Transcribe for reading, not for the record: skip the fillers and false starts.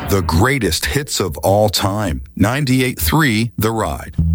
The greatest hits of all time. 98.3 The Ride.